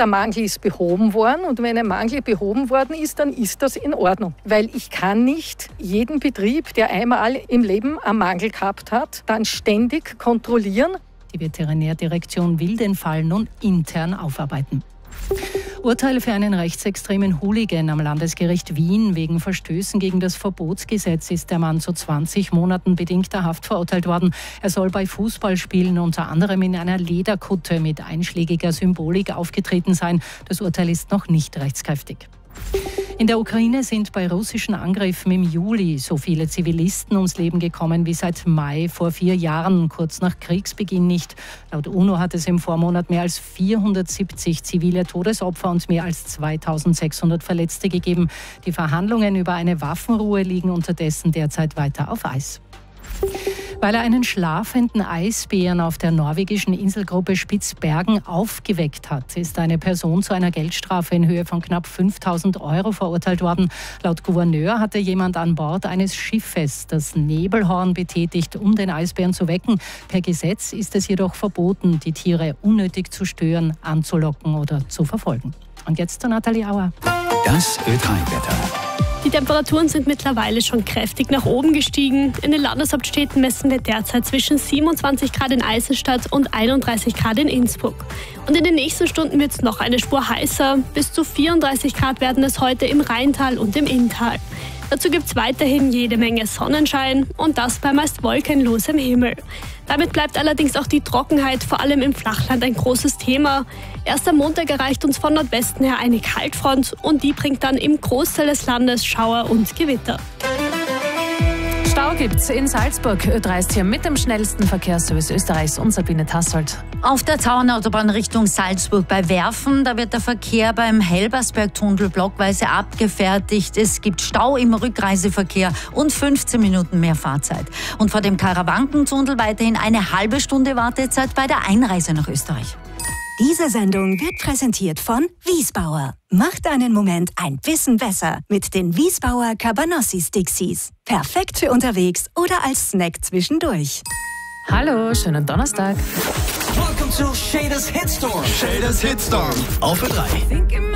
der Mangel ist behoben worden und wenn ein Mangel behoben worden ist, dann ist das in Ordnung. Weil ich kann nicht jeden Betrieb, der einmal im Leben einen Mangel gehabt hat, dann ständig kontrollieren. Die Veterinärdirektion will den Fall nun intern aufarbeiten. Urteil für einen rechtsextremen Hooligan am Landesgericht Wien. Wegen Verstößen gegen das Verbotsgesetz ist der Mann zu 20 Monaten bedingter Haft verurteilt worden. Er soll bei Fußballspielen unter anderem in einer Lederkutte mit einschlägiger Symbolik aufgetreten sein. Das Urteil ist noch nicht rechtskräftig. In der Ukraine sind bei russischen Angriffen im Juli so viele Zivilisten ums Leben gekommen wie seit Mai vor 4 Jahren, kurz nach Kriegsbeginn nicht. Laut UNO hat es im Vormonat mehr als 470 zivile Todesopfer und mehr als 2600 Verletzte gegeben. Die Verhandlungen über eine Waffenruhe liegen unterdessen derzeit weiter auf Eis. Weil er einen schlafenden Eisbären auf der norwegischen Inselgruppe Spitzbergen aufgeweckt hat, ist eine Person zu einer Geldstrafe in Höhe von knapp 5.000 € verurteilt worden. Laut Gouverneur hatte jemand an Bord eines Schiffes das Nebelhorn betätigt, um den Eisbären zu wecken. Per Gesetz ist es jedoch verboten, die Tiere unnötig zu stören, anzulocken oder zu verfolgen. Und jetzt zu Nathalie Auer. Das Ö3-Wetter. Die Temperaturen sind mittlerweile schon kräftig nach oben gestiegen. In den Landeshauptstädten messen wir derzeit zwischen 27 Grad in Eisenstadt und 31 Grad in Innsbruck. Und in den nächsten Stunden wird es noch eine Spur heißer. Bis zu 34 Grad werden es heute im Rheintal und im Inntal. Dazu gibt es weiterhin jede Menge Sonnenschein und das bei meist wolkenlosem Himmel. Damit bleibt allerdings auch die Trockenheit vor allem im Flachland ein großes Thema. Erst am Montag erreicht uns von Nordwesten her eine Kaltfront und die bringt dann im Großteil des Landes Schauer und Gewitter. Stau gibt's in Salzburg. Ö3 ist hier mit dem schnellsten Verkehrsservice Österreichs und Sabine Tassold. Auf der Tauernautobahn Richtung Salzburg bei Werfen, da wird der Verkehr beim Helbersberg-Tunnel blockweise abgefertigt. Es gibt Stau im Rückreiseverkehr und 15 Minuten mehr Fahrzeit. Und vor dem Karawankentunnel weiterhin eine halbe Stunde Wartezeit bei der Einreise nach Österreich. Diese Sendung wird präsentiert von Wiesbauer. Macht deinen Moment ein bisschen besser mit den Wiesbauer Cabanossi-Stixies. Perfekt für unterwegs oder als Snack zwischendurch. Hallo, schönen Donnerstag. Welcome to Shaders Hitstorm. Shaders Hitstorm auf Ö3.